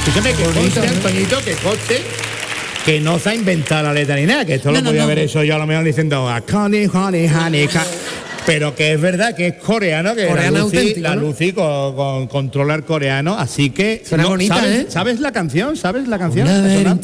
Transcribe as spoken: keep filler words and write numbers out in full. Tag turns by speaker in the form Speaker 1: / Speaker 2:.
Speaker 1: Escúchame, que conste, Antoñito, que conste que no se ha inventado la letra ni nada, que esto
Speaker 2: No,
Speaker 1: lo
Speaker 2: no,
Speaker 1: podía
Speaker 2: no.
Speaker 1: haber hecho yo a lo mejor diciendo honey, honey, honey, ca- pero que es verdad que es coreano, que
Speaker 2: Coreano
Speaker 1: la Lucy,
Speaker 2: auténtico,
Speaker 1: la
Speaker 2: ¿no?
Speaker 1: Lucy con, con controla el coreano, así que
Speaker 2: Suena bonita,
Speaker 1: ¿sabes,
Speaker 2: ¿eh?
Speaker 1: ¿sabes la canción? ¿Sabes la canción?
Speaker 2: Una
Speaker 1: ¿Está sonando?